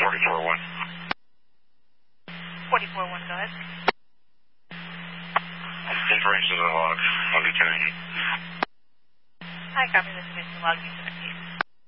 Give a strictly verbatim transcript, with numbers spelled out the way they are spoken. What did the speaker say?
forty-four one. forty-four one, go ahead. Information is a log. I'll be turning. Hi, copy this is the log.